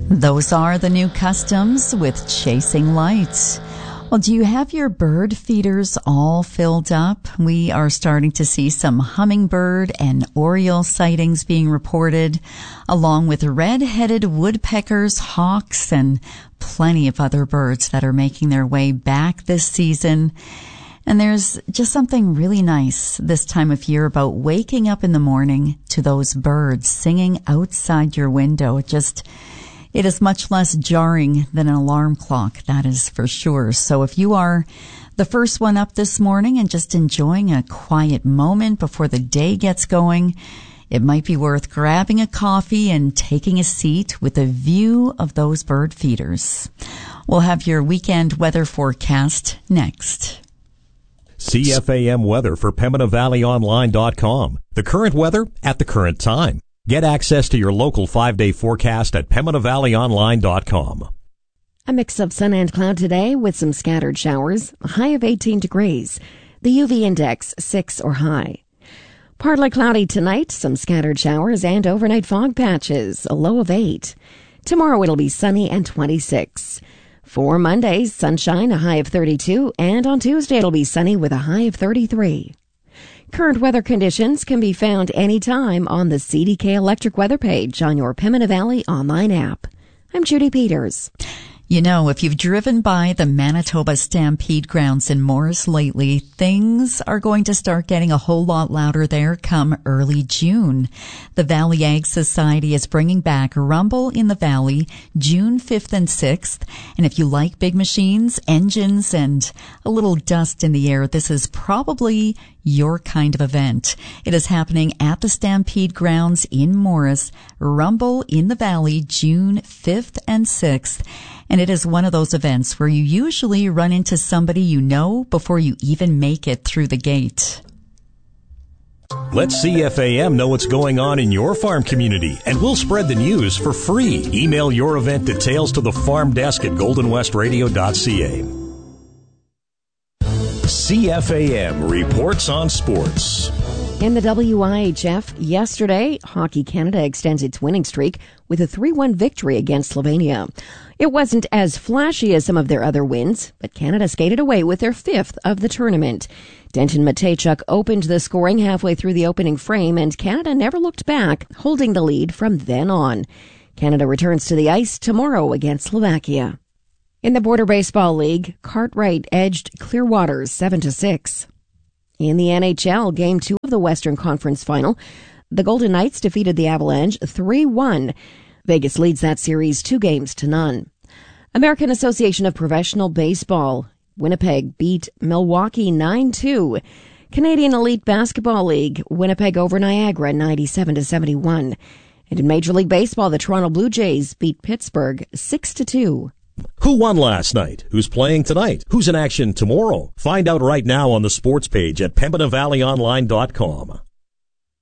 Those are the new customs with Chasing Light. Well, do you have your bird feeders all filled up? We are starting to see some hummingbird and oriole sightings being reported, along with red-headed woodpeckers, hawks, and plenty of other birds that are making their way back this season. And there's just something really nice this time of year about waking up in the morning to those birds singing outside your window. It is much less jarring than an alarm clock, that is for sure. So if you are the first one up this morning and just enjoying a quiet moment before the day gets going, it might be worth grabbing a coffee and taking a seat with a view of those bird feeders. We'll have your weekend weather forecast next. CFAM weather for PembinaValleyOnline.com. The current weather at the current time. Get access to your local 5-day forecast at PembinaValleyOnline.com. A mix of sun and cloud today with some scattered showers, a high of 18 degrees. The UV index 6 or high. Partly cloudy tonight, some scattered showers and overnight fog patches, a low of 8. Tomorrow it'll be sunny and 26. For Monday, sunshine, a high of 32, and on Tuesday it'll be sunny with a high of 33. Current weather conditions can be found anytime on the CDK Electric weather page on your Pembina Valley online app. I'm Judy Peters. You know, if you've driven by the Manitoba Stampede grounds in Morris lately, things are going to start getting a whole lot louder there come early June. The Valley Ag Society is bringing back Rumble in the Valley June 5th and 6th. And if you like big machines, engines, and a little dust in the air, this is probably your kind of event. It is happening at the Stampede grounds in Morris. Rumble in the Valley June 5th and 6th. And it is one of those events where you usually run into somebody you know before you even make it through the gate. Let CFAM know what's going on in your farm community, and we'll spread the news for free. Email your event details to the farm desk at goldenwestradio.ca. CFAM reports on sports. In the WIHF, yesterday, Hockey Canada extends its winning streak with a 3-1 victory against Slovenia. It wasn't as flashy as some of their other wins, but Canada skated away with their 5th of the tournament. Denton Matejchuk opened the scoring halfway through the opening frame, and Canada never looked back, holding the lead from then on. Canada returns to the ice tomorrow against Slovakia. In the Border Baseball League, Cartwright edged Clearwater 7-6. In the NHL, Game 2 of the Western Conference Final, the Golden Knights defeated the Avalanche 3-1. Vegas leads that series 2-0. American Association of Professional Baseball, Winnipeg beat Milwaukee 9-2. Canadian Elite Basketball League, Winnipeg over Niagara 97-71. And in Major League Baseball, the Toronto Blue Jays beat Pittsburgh 6-2. Who won last night? Who's playing tonight? Who's in action tomorrow? Find out right now on the sports page at PembinaValleyOnline.com.